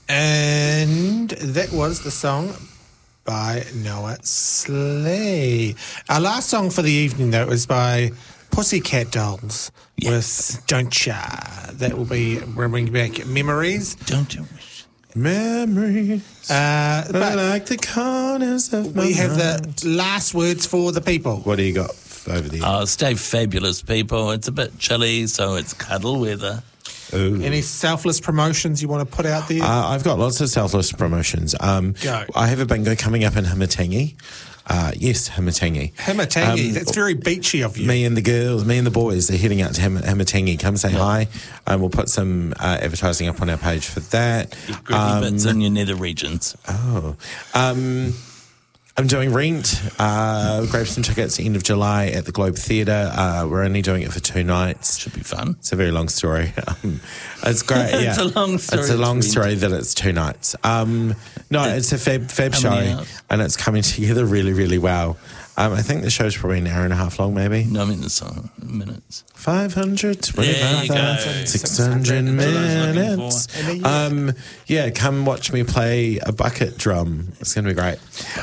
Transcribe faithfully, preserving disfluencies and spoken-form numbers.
And that was the song by Noah Slee. Our last song for the evening, though, was by Pussycat Dolls Yes. with Don't Ya. That will be bringing back memories. Don't you wish? Memories. Uh, But but like the corners of my we have mind. the last words for the people. What do you got over there? Oh, stay fabulous, people. It's a bit chilly, so it's cuddle weather. Ooh. Any selfless promotions you want to put out there? Uh, I've got lots of selfless promotions. Um, Go. I have a bingo coming up in Himatangi. Uh, yes, Himatangi. Himatangi, Um, that's very beachy of you. Me and the girls, me and the boys are heading out to Him- Himatangi. Come say hi. Um, we'll put some uh, advertising up on our page for that. Get gritty bits in your nether regions. Oh. Um, I'm doing Rent. Uh, grab some tickets end of July at the Globe Theatre. Uh, we're only doing it for two nights. Should be fun. It's a very long story. Um, it's great. Yeah. It's a long story. It's a long It's story that it's two nights. Um, no, it's a fab, fab How show, many hours? and it's coming together really, really well. Um, I think the show's probably an hour and a half long, maybe. No, I mean the song minutes. five hundred There you go. twenty-five thousand six hundred minutes. Um, yeah, come watch me play a bucket drum. It's going to be great.